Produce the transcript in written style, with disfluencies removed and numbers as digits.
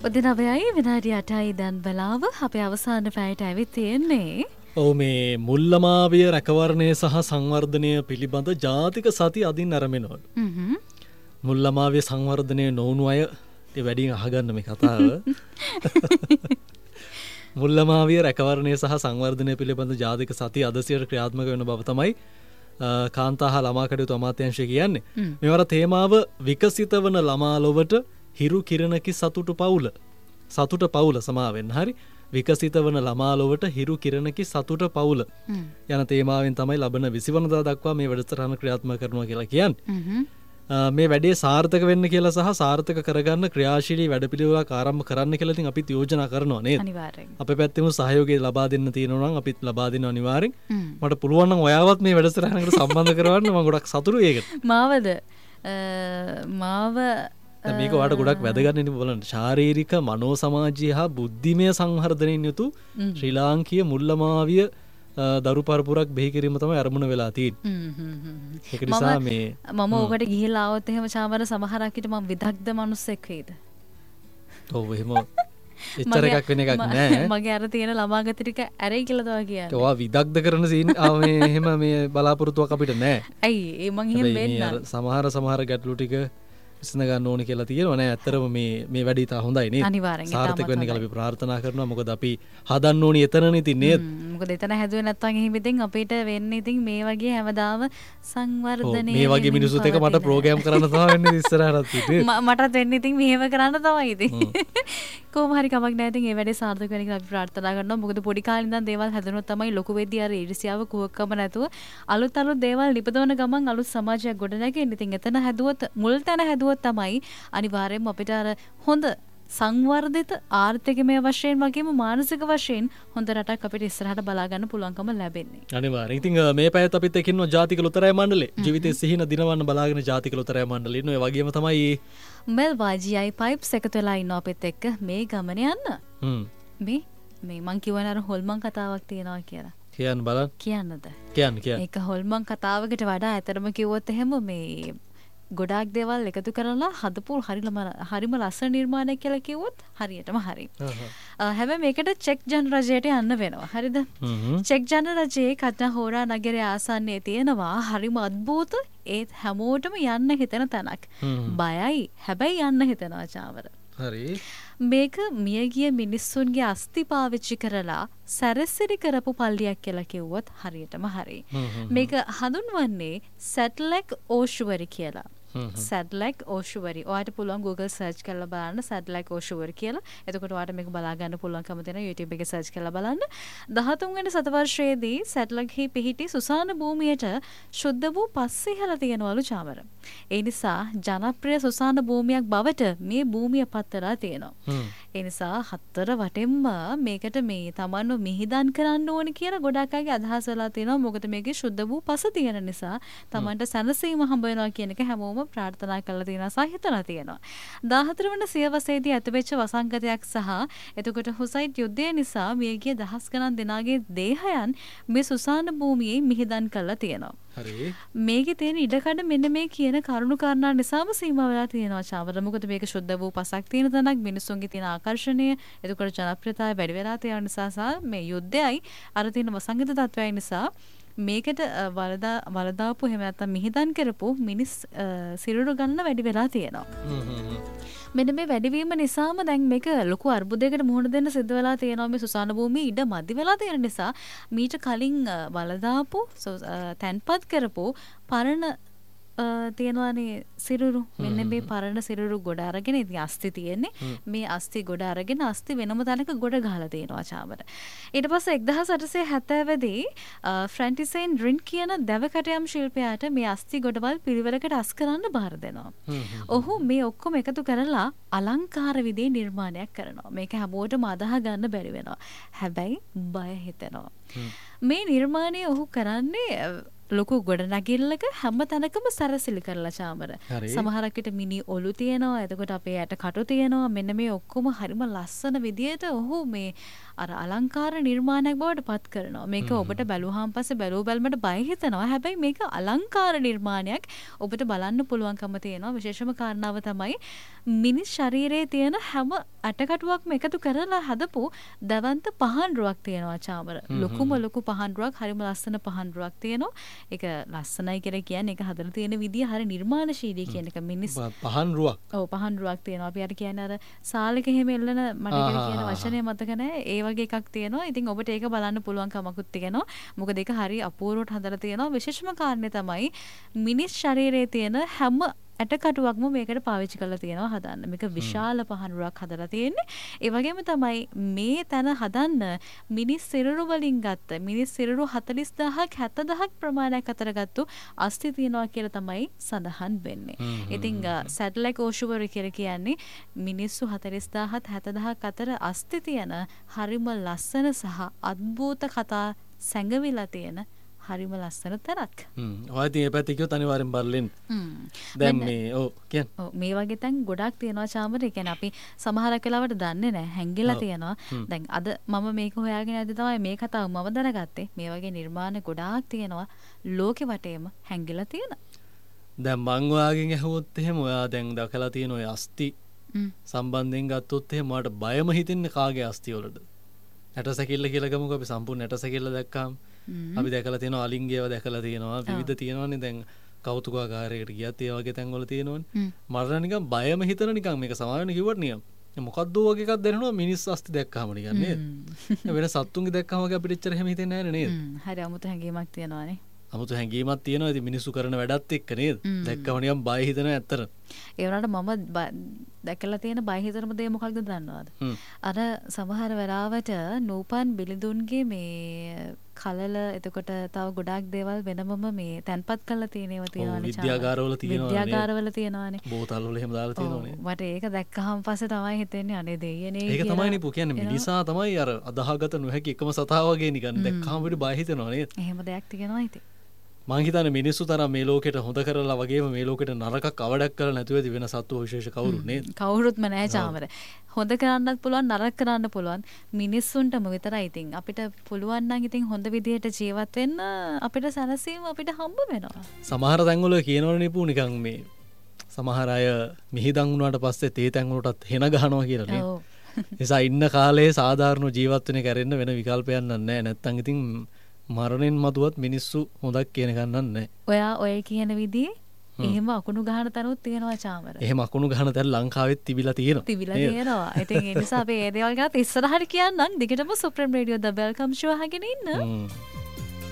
උදේ 9යි විනාඩි 8යි දැන් වෙලාව. අපේ අවසාන පැයට ඇවිත් තියෙන්නේ. ඔව් මේ මුල්ලමාවිය රැකවරණය සහ සංවර්ධනය පිළිබඳ ජාතික සති අදින් ආරම්භනවලු. මුල්ලමාවිය සංවර්ධනය නොවුණු අය වැඩියෙන් අහගන්න මේ කතාව. මුල්ලමාවිය රැකවරණය සහ සංවර්ධනය පිළිබඳ ජාතික සති අද සිට ක්‍රියාත්මක වෙන බව තමයි කාන්තා හා ළමා කටයුතු අමාත්‍යාංශය කියන්නේ. මෙවර තේමාව විකසිත වන ළමා ලොවට හිරු කිරණකි සතුට පවුල සමාවෙන්න හරි විකසිත වන ළමා ලොවට හිරු කිරණකි සතුට පවුල යන තේමාවෙන් තමයි ලබන 20 වනදා දක්වා මේ වැඩසටහන ක්‍රියාත්මක කරනවා කියලා කියන්නේ. මේ වැඩේ සාර්ථක වෙන්න කියලා සහ සාර්ථක කරගන්න ක්‍රියාශීලී වැඩපිළිවෙලක් ආරම්භ කරන්න කියලා ඉතින් අපිත් යෝජනා කරනවා නේද? අනිවාර්යෙන්. අපේ පැත්තෙම සහයෝගය ලබා දෙන්න තියෙනවා නම් අපිත් ලබා දෙන්න අනිවාර්යෙන්. මට පුළුවන් නම් ඔයාවත් මේ වැඩසටහනකට සම්බන්ධ කරවන්න මම ගොඩක් සතුටුයි ඒකට. මාව මේක වාට ගොඩක් වැදගන්න බලන්න ශාරීරික මනෝ සමාජය හා බුද්ධිමය සංවර්ධනයෙන් යුතු ශ්‍රී ලාංකීය මුල්ලමාවිය දරු පරපුරක් බිහි කිරීම තමයි අරමුණ වෙලා තියෙන්නේ. ඒක නිසා මේ මම ඔකට ගිහිල්ලා ආවොත් එහෙම චාමර සමහරක් විට මම විදග්ධ මිනිස්සෙක් වෙයිද? ඔව් එහෙම එච්චර එකක් වෙන එකක් නෑ. මගේ අර තියෙන ළමා ගති ටික ඇරෙයි කියලා තමයි කියන්නේ. ඔයා විදග්ධ කරන සීන් මේ එහෙම මේ බලාපොරොත්තුවක් අපිට නෑ. ඇයි ඒ මං එහෙම වෙන්න. සමහර ගැටලු ටික විසඳ ගන්න ඕනේ කියලා තියෙනවා නෑ. ඇත්තටම මේ වැඩි තා හොඳයි නේද? අනිවාර්යෙන් සාර්ථක වෙන්න කියලා අපි ප්‍රාර්ථනා කරනවා. මොකද අපි හදන්න ඕනේ එතනනේ ඉතින් නේද? මොකද එතන හැදුවේ නැත්නම් එහෙම ඉතින් අපිට වෙන්නේ ඉතින් මේ වගේ හැමදාම සංවර්ධනය මේ වගේ මිනිස්සුත් එක්ක මට ප්‍රෝග්‍රෑම් කරන්න තමයි වෙන්නේ ඉස්සරහට ඉතින්. මටත් වෙන්නේ ඉතින් මෙහෙම කරන්න තමයි ඉතින්. කොහොම හරි කමක් නැහැ ඉතින් මේ වැඩේ සාර්ථක වෙන්න කියලා අපි ප්‍රාර්ථනා කරනවා. මොකද පොඩි කාලේ ඉඳන් දේවල් හැදුනොත් තමයි ලොකු වෙද්දී අර ඊර්ෂ්‍යාව කුහකකම නැතුව අලුත් දේවල් නිපදවන ගමන් අලුත් සමාජයක් ගොඩනැගෙන්නේ. ඉතින් එතන හැදුවොත් මුල් තැන හැදුවොත් තමයි අනිවාර්යයෙන්ම අපිට අර හොඳ සංවර්ධිත ආර්ථිකමය වශයෙන් වගේම මානසික වශයෙන් හොඳ රටක් අපිට ඉස්සරහට බලා ගන්න පුළුවන්කම ලැබෙන්නේ. අනිවාර්යෙන්. ඉතින් මේ පැයත් අපිත් එක්ක ඉන්නවා ජාතික ලොතරැයි මණ්ඩලය. ජීවිතයේ සිහින දිනවන්න බලාගෙන ජාතික ලොතරැයි මණ්ඩලය ඉන්නවා. ඒ වගේම තමයි මෙල්වා GI පයිප්ස් එකතු වෙලා ඉන්නවා අපිත් එක්ක මේ ගමන යන්න. මේ මං කියවන අර හොල්මන් කතාවක් තියෙනවා කියලා. කියන්න බලන්න. කියන්නද? කියන්න. ඒක හොල්මන් කතාවකට වඩා ඇතරම කිව්වොත් එහෙම මේ ගොඩාක් දේවල් එකතු කරලා හදපු හරිම ලස්සන නිර්මාණයක් කියලා කිව්වොත් හරියටම හරි. හැබැයි මේකට චෙක් ජන රජයට යන්න වෙනවා. හරිද? චෙක් ජන රජයේ කටහෝරා නගරයේ ආසන්නයේ තියෙනවා හරිම අద్භූත ඒත් හැමෝටම යන්න හිතෙන තැනක්. බයයි. හැබැයි යන්න හිතෙනවා චාවර. හරි. මේක මියගිය මිනිස්සුන්ගේ අස්ථි පාවිච්චි කරලා සැරසිරි කරපු පල්ලියක් කියලා කිව්වොත් හරියටම හරි. මේක හඳුන්වන්නේ සැට්ලැක් ඕෂුවරි කියලා. සැට්ලැක් ඕෂුවරි. ඔයාලට පුළුවන් Google search කරලා බලන්න සැට්ලැක් ඕෂුවරි කියලා. එතකොට ඔයාලට මේක බලා ගන්න පුළුවන්කම තියෙනවා YouTube එකේ search කරලා බලන්න. 13 වෙනි සතවර්ෂයේදී සැට්ලැක්හි පිහිටි සුසාන භූමියට ශුද්ධ වූ පස් ඉහළ තියෙනවලු චාමර. ඒ නිසා ජනප්‍රිය සුසාන භූමියක් බවට මේ භූමිය පත් වෙලා තියෙනවා. ඒ නිසා හතර වටෙන්ම මේකට මේ තමන්ව මිහිදන් කරන්න ඕනේ කියලා ගොඩක් අයගේ අදහස් වෙලා තියෙනවා. මොකද මේකේ ශුද්ධ වූ පස තියෙන නිසා තමන්ට සැනසීම හම්බ වෙනවා කියන එක හැමෝම ප්‍රාර්ථනා කරලා තියෙනවා සහ හිතලා තියෙනවා. 14 වන සියවසේදී ඇතිවෙච්ච වසංගතයක් සහ එතකොට හුසයිඩ් යුද්ධය නිසා මියගිය දහස් ගණන් දෙනාගේ දේහයන් මේ සුසාන භූමියේ මිහිදන් කරලා තියෙනවා. හරි. මේකේ තියෙන ඉඩකඩ මෙන්න මේ කියන කරුණු කාරණා නිසාම සීමා වෙලා තියෙනවා චාවර. මොකද මේක ශුද්ධ වූ පසක් තියෙන තැනක් මිනිස්සුන්ගේ තියෙන ආකර්ෂණය එතකොට ජනප්‍රියතාවය වැඩි වෙලා තියෙන නිසා සහ මේ යුද්ධයයි අර තියෙන වසංගත තත්වයයි නිසා මේකට වලදාපු එහෙම නැත්නම් මිහිදන් කරපු මිනිස් සිරුරු ගන්න වැඩි වෙලා තියෙනවා. මෙන්න මේ වැඩිවීම නිසාම දැන් මේක ලොකු අර්බුදයකට මුහුණ දෙන්න සිද්ධ වෙලා තියෙනවා. මේ සුසාන භූමියේ ඉඩ මදි වෙලා තියෙන නිසා මීට කලින් වලදාපු තැන්පත් කරපු පරණ තියෙනවානේ සිරුරු. මෙන්න මේ පරණ සිරුරු ගොඩ අරගෙන ඉතින් අස්ති තියෙන්නේ. මේ අස්ති ගොඩ අරගෙන අස්ති වෙනම තැනක ගොඩ ගහලා තියෙනවා චාමර. ඊට පස්සේ 1870 දී ෆ්‍රැන්ටිසෙන් රින් කියන දැවකටයම් ශිල්පියාට මේ අස්ති ගොඩවල් පිළිවෙලකට අස් කරන්න බාර දෙනවා. ඔහු මේ ඔක්කොම එකතු කරලා අලංකාර විදිහේ නිර්මාණයක් කරනවා. මේක හැමෝටම අදාහ ගන්න බැරි වෙනවා. හැබැයි බය හිතෙනවා. මේ නිර්මාණය ඔහු කරන්නේ ලොකු ගොඩනැගිල්ලක හැම තැනකම සැරසිලි කරලා චාමර. සමහරක් විට මිනි ඔලු තියෙනවා. එතකොට අපේ යට කටු තියෙනවා. මෙන්න මේ ඔක්කොම හරිම ලස්සන විදියට ඔහු මේ අර අලංකාර නිර්මාණයක් බවට පත් කරනවා. මේක ඔබට බැලුවාන් පස්සේ බැලුව බැලමට බය හිතෙනවා. හැබැයි මේක අලංකාර නිර්මාණයක්. ඔබට බලන්න පුළුවන්කම තියෙනවා. විශේෂම කාරණාව තමයි මිනිස් ශරීරයේ තියෙන හැම අටකටුවක්ම එකතු කරලා හදපු දවන්ත පහන්රුවක් තියෙනවා චාමර. ලොකුම ලොකු පහන්රුවක්, හරිම ලස්සන පහන්රුවක් තියෙනවා. ඒක ලස්සනයි කියලා කියන්නේ ඒක හදලා තියෙන විදිය හරි නිර්මාණශීලී කියන එක. මිනිස් පහන්රුවක්. ඔව් පහන්රුවක් තියෙනවා. අපි අර කියන්නේ අර සාලෙක එහෙම එල්ලන මට ඒක කියන වචනේ මතක නැහැ. ඒ වගේ එකක් තියෙනවා. ඉතින් ඔබට ඒක බලන්න පුළුවන් කමකුත් තියෙනවා. මොකද ඒක හරි අපූර්වට හදලා තියෙනවා. විශේෂම කාරණේ තමයි මිනිස් ශරීරයේ තියෙන හැම ඇටකටුවක්ම මේකට පාවිච්චි කරලා තියෙනවා හදන්න. මේක විශාල පහනුවක් හදලා තියෙන්නේ. ඒ වගේම තමයි මේ තැන හදන්න මිනිස් සිරුරු වලින් ගත්ත මිනිස් සිරුරු 40000ක් 70000ක් ප්‍රමාණයක් අතර ගත්තු අස්ථි තියෙනවා කියලා තමයි සඳහන් වෙන්නේ. ඉතින් සැටලයිට් ඕෂුවර් කියලා කියන්නේ මිනිස්සු 40000ත් 70000ක් අතර අස්ථි තියෙන හරිම ලස්සන සහ අద్භූත කතා සැඟවිලා තියෙන හරිම ලස්සන තරක්. ඔය ඉතින් ඒ පැත්තේ කිව්වොත් අනිවාර්යෙන් බලන්න. දැන් මේ ඔව් කියන්න. ඔව් මේ වගේ තැන් ගොඩක් තියෙනවා චාමර. ඒ කියන්නේ අපි සමහරක් වෙලාවට දන්නේ නැහැ. හැංගිලා තියෙනවා. දැන් අද මම මේක හොයාගෙන යද්දි තමයි මේ කතාව මම දැනගත්තේ. මේ වගේ නිර්මාණ ගොඩාක් තියෙනවා ලෝකෙ වටේම හැංගිලා තියෙන. දැන් මං ඔයාගෙන් අහුවොත් එහෙම ඔයා දැන් දැකලා තියෙන ඔය අස්ති සම්බන්ධයෙන් ගත්තොත් එහෙම ඔයාට බයම හිතෙන්නේ කාගේ අස්ති වලද? ඇටසැකිල්ල කියලා ගමුකෝ. අපි සම්පූර්ණ ඇටසැකිල්ල දැක්කම අපි දැකලා තියෙනවා, අලිංගයව දැකලා තියෙනවා, විවිධ තියෙනවානේ. දැන් කෞතුකාගාරයකට ගියත් ඒ වගේ තැන්වල තියෙනවනේ. මට නිකන් බයම හිතන නිකන් මේක සමාවෙන්න කිව්වට නිකන් මොකක්ද වගේ එකක් දැනෙනවා මිනිස් අස්ති දැක්කම නිකන් නේද? වෙන සත්තුන්ගේ දැක්කම වගේ අපිට එච්චර එහෙම හිතෙන්නේ නැහැ නේද? හරි අමුතු හැඟීමක් තියෙනවානේ. අමුතු හැඟීමක් තියෙනවා. ඉතින් මිනිස්සු කරන වැඩත් එක්ක නේද? දැක්කම නිකන් බය හිතෙනවා ඇත්තට. ඒ වුණාට මම දැකලා තියෙන බය හිතනම දේ මොකක්ද දන්නවද? අර සමහර වෙලාවට නූපන් බිලිඳුන්ගේ මේ කලල එතකොට තව ගොඩාක් දේවල් වෙනමම මේ තැන්පත් කරලා තියෙනවා තියෙනවානේ. විද්‍යාගාරවල තියෙනවානේ. විද්‍යාගාරවල තියෙනවානේ. බෝතල් වල එහෙම දාලා තියෙනවානේ. මට ඒක දැක්කහම පස්සේ තමයි හිතෙන්නේ අනේ දෙයියනේ ඒක තමයි නේ කියන්නේ මිනිසා තමයි අර අදාහගත නොහැකි එකම සතා වගේ නිකන් දැක්කහම පිට බය හිතෙනවා නේද? එහෙම දෙයක් තියෙනවා ඉතින්. මං හිතන්නේ මිනිස්සු තරම් මේ ලෝකෙට හොඳ කරලා වගේම මේ ලෝකෙට නරකක් අවඩක් කරලා නැතුව ඇති වෙන සත්ව විශේෂ කවුරුත් නේද? කවුරුත්ම නැහැ චාමර. හොඳ කරන්නත් පුළුවන් නරක කරන්න පුළුවන් මිනිස්සුන්ටම විතරයි. ඉතින් අපිට පුළුවන් නම් ඉතින් හොඳ විදිහට ජීවත් වෙන්න අපිට සැනසීම අපිට හම්බ වෙනවා. සමහර තැන්වල කියනවනේ නිපු නිකන් මේ සමහර අය මිහිදන් වුණාට පස්සේ තේ තැන් වලටත් හෙන ගහනවා කියලා නේ. ඔව්. නිසා ඉන්න කාලේ සාධාරණ ජීවත් වෙන කරෙන්න වෙන විකල්පයක් නැහැ. නැත්තම් ඉතින් මරණයෙන් මතුවත් මිනිස්සු හොඳක් කියන ගන්නන් නැහැ. ඔයා ඔය කියන විදිහේ එහෙම අකුණු ගහන තැනුත් තියෙනවා චාමර. එහෙම අකුණු ගහන තැන් ලංකාවෙත් තිබිලා තියෙනවා. තිබිලා තියෙනවා. ඉතින් ඒ නිසා අපි ඒ දේවල් ගැන ඉස්සරහට කියන්නම්. දිගටම සුප්‍රීම රේඩියෝ ද වෙල්කම් ෂෝ අහගෙන ඉන්න.